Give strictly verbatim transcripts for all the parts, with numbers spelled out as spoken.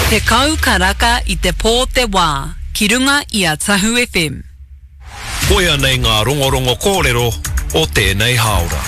Te kau karaka I te pō te wā, ki runga I a Tahu F M. Koia nei ngā rongorongo kōrero o tēnei haora.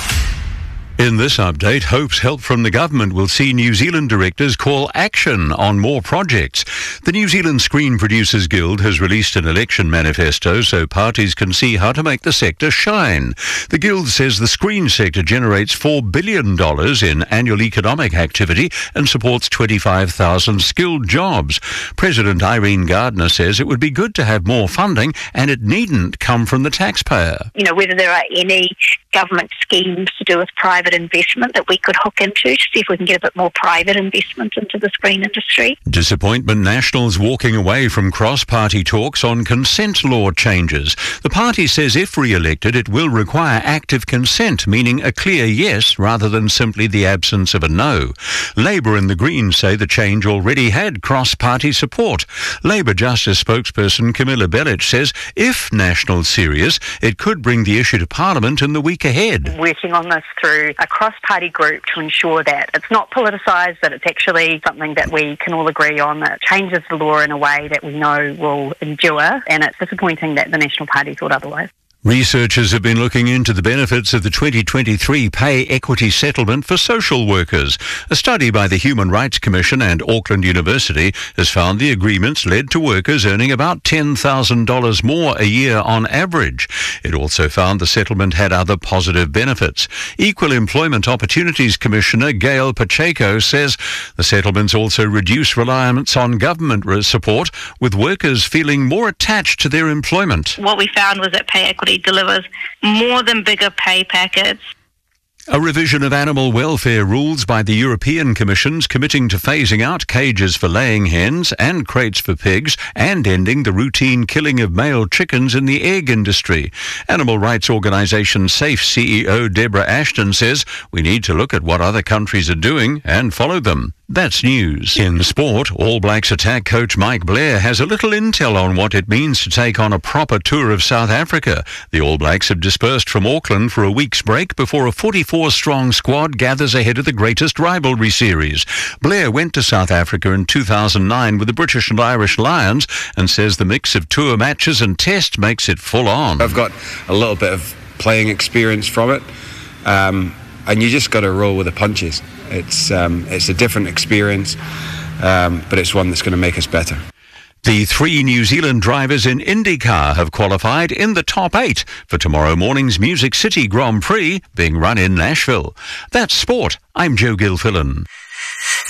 In this update, hopes help from the government will see New Zealand directors call action on more projects. The New Zealand Screen Producers Guild has released an election manifesto so parties can see how to make the sector shine. The Guild says the screen sector generates four billion dollars in annual economic activity and supports twenty-five thousand skilled jobs. President Irene Gardner says it would be good to have more funding and it needn't come from the taxpayer. You know, whether there are any government schemes to do with private investment that we could hook into to see if we can get a bit more private investment into the screen industry. Disappointment Nationals walking away from cross-party talks on consent law changes. The party says if re-elected it will require active consent, meaning a clear yes rather than simply the absence of a no. Labour and the Greens say the change already had cross-party support. Labour Justice spokesperson Camilla Bellich says if National's serious, it could bring the issue to Parliament in the week ahead. Working on this through a cross-party group to ensure that it's not politicised, that it's actually something that we can all agree on, that changes the law in a way that we know will endure, and it's disappointing that the National Party thought otherwise. Researchers have been looking into the benefits of the twenty twenty-three pay equity settlement for social workers. A study by the Human Rights Commission and Auckland University has found the agreements led to workers earning about ten thousand dollars more a year on average. It also found the settlement had other positive benefits. Equal Employment Opportunities Commissioner Gail Pacheco says the settlements also reduce reliance on government support, with workers feeling more attached to their employment. What we found was that pay equity delivers more than bigger pay packets. A revision of animal welfare rules by the European Commission's committing to phasing out cages for laying hens and crates for pigs and ending the routine killing of male chickens in the egg industry. Animal rights organisation SAFE C E O Deborah Ashton says we need to look at what other countries are doing and follow them. That's news. In sport, All Blacks attack coach Mike Blair has a little intel on what it means to take on a proper tour of South Africa. The All Blacks have dispersed from Auckland for a week's break before a forty-four strong squad gathers ahead of the greatest rivalry series. Blair went to South Africa in two thousand nine with the British and Irish Lions and says the mix of tour matches and test makes it full on. I've got a little bit of playing experience from it. Um, And you just got to roll with the punches. It's um, it's a different experience, um, but it's one that's going to make us better. The three New Zealand drivers in IndyCar have qualified in the top eight for tomorrow morning's Music City Grand Prix being run in Nashville. That's sport. I'm Joe Gilfillan.